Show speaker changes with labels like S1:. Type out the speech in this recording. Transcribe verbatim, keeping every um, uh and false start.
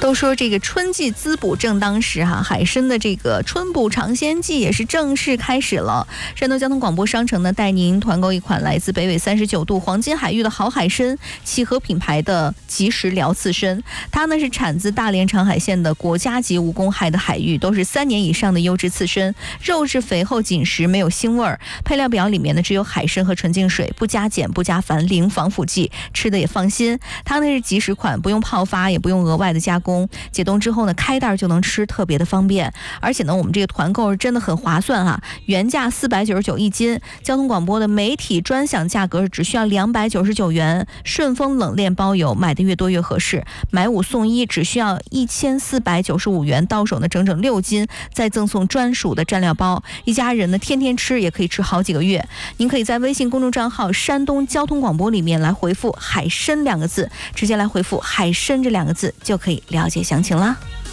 S1: 都说这个春季滋补正当时哈，海参的这个春补尝鲜季也是正式开始了。山东交通广播商城呢，带您团购一款来自北纬三十九度黄金海域的好海参，启禾品牌的及时疗刺参。它呢是产自大连长海县的国家级无公害的海域，都是三年以上的优质刺参，肉质肥厚紧实，没有腥味儿。配料表里面呢只有海参和纯净水，不加碱不加矾，零防腐剂，吃的也放心。它呢是即食款，不用泡发，也不用额外的加工，解冻之后呢开袋就能吃，特别的方便。而且呢我们这个团购是真的很划算啊，原价四百九十九一斤，交通广播的媒体专享价格是只需要两百九十九元，顺丰冷链包邮，买的越多越合适。买五送一，只需要一千四百九十五元，到手呢整整六斤，再赠送专属的蘸料包，一家人呢天天吃也可以吃好几个月。您可以在微信公众账号山东交通广播里面来回复海参两个字，直接来回复海参这两个字就可以了解详情了。